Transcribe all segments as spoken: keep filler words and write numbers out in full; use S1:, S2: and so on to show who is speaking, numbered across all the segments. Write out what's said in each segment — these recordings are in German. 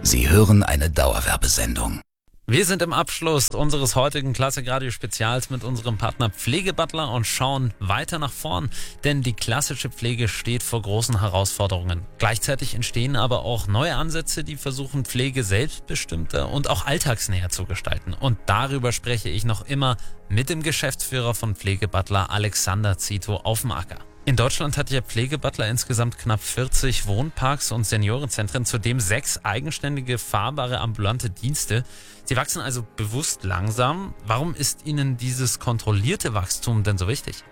S1: Sie hören eine Dauerwerbesendung.
S2: Wir sind im Abschluss unseres heutigen Klassik-Radio-Spezials mit unserem Partner Pflegebutler und schauen weiter nach vorn, denn die klassische Pflege steht vor großen Herausforderungen. Gleichzeitig entstehen aber auch neue Ansätze, die versuchen, Pflege selbstbestimmter und auch alltagsnäher zu gestalten. Und darüber spreche ich noch immer mit dem Geschäftsführer von Pflegebutler, Alexander Zito Aufmacher. In Deutschland hat ja Pflegebutler insgesamt knapp vierzig Wohnparks und Seniorenzentren, zudem sechs eigenständige, fahrbare, ambulante Dienste. Sie wachsen also bewusst langsam. Warum ist Ihnen dieses kontrollierte Wachstum denn so wichtig?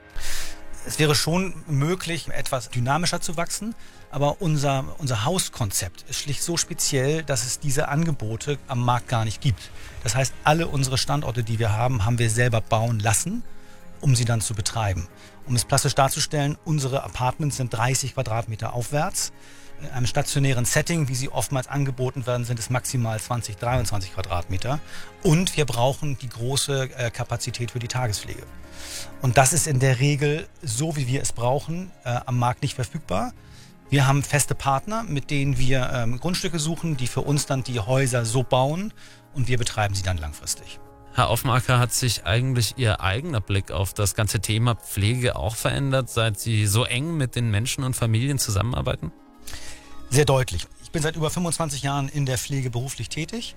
S3: Es wäre schon möglich, etwas dynamischer zu wachsen, aber unser, unser Hauskonzept ist schlicht so speziell, dass es diese Angebote am Markt gar nicht gibt. Das heißt, alle unsere Standorte, die wir haben, haben wir selber bauen lassen, um sie dann zu betreiben. Um es plastisch darzustellen, unsere Apartments sind dreißig Quadratmeter aufwärts. In einem stationären Setting, wie sie oftmals angeboten werden, sind es maximal zwanzig, dreiundzwanzig Quadratmeter. Und wir brauchen die große äh, Kapazität für die Tagespflege. Und das ist in der Regel, so wie wir es brauchen, äh, am Markt nicht verfügbar. Wir haben feste Partner, mit denen wir ähm, Grundstücke suchen, die für uns dann die Häuser so bauen und wir betreiben sie dann langfristig.
S2: Herr Aufmacher, hat sich eigentlich Ihr eigener Blick auf das ganze Thema Pflege auch verändert, seit Sie so eng mit den Menschen und Familien zusammenarbeiten?
S3: Sehr deutlich. Ich bin seit über fünfundzwanzig Jahren in der Pflege beruflich tätig.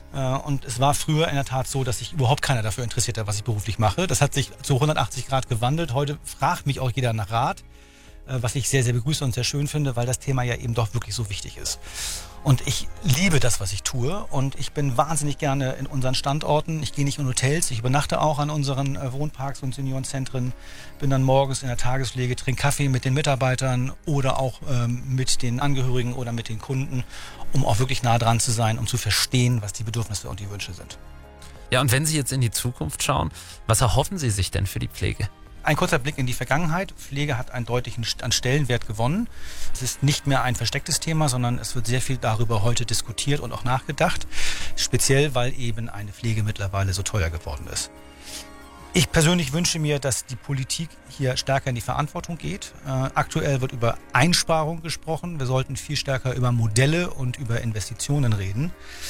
S3: Und es war früher in der Tat so, dass sich überhaupt keiner dafür interessiert hat, was ich beruflich mache. Das hat sich zu hundertachtzig Grad gewandelt. Heute fragt mich auch jeder nach Rat, was ich sehr, sehr begrüße und sehr schön finde, weil das Thema ja eben doch wirklich so wichtig ist. Und ich liebe das, was ich tue, und ich bin wahnsinnig gerne in unseren Standorten. Ich gehe nicht in Hotels, ich übernachte auch an unseren Wohnparks und Seniorenzentren, bin dann morgens in der Tagespflege, trinke Kaffee mit den Mitarbeitern oder auch ähm, mit den Angehörigen oder mit den Kunden, um auch wirklich nah dran zu sein, um zu verstehen, was die Bedürfnisse und die Wünsche sind.
S2: Ja, und wenn Sie jetzt in die Zukunft schauen, was erhoffen Sie sich denn für die Pflege?
S3: Ein kurzer Blick in die Vergangenheit. Pflege hat einen deutlichen Stellenwert gewonnen. Es ist nicht mehr ein verstecktes Thema, sondern es wird sehr viel darüber heute diskutiert und auch nachgedacht. Speziell, weil eben eine Pflege mittlerweile so teuer geworden ist. Ich persönlich wünsche mir, dass die Politik hier stärker in die Verantwortung geht. Äh, aktuell wird über Einsparung gesprochen. Wir sollten viel stärker über Modelle und über Investitionen reden.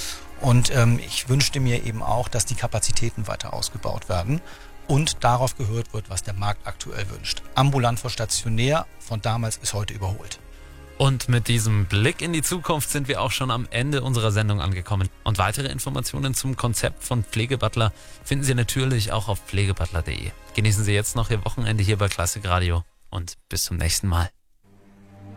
S3: Und ähm, ich wünschte mir eben auch, dass die Kapazitäten weiter ausgebaut werden und darauf gehört wird, was der Markt aktuell wünscht. Ambulant vor stationär, von damals ist heute überholt.
S2: Und mit diesem Blick in die Zukunft sind wir auch schon am Ende unserer Sendung angekommen. Und weitere Informationen zum Konzept von Pflegebutler finden Sie natürlich auch auf pflegebutler punkt de. Genießen Sie jetzt noch Ihr Wochenende hier bei Klassik Radio und bis zum nächsten Mal.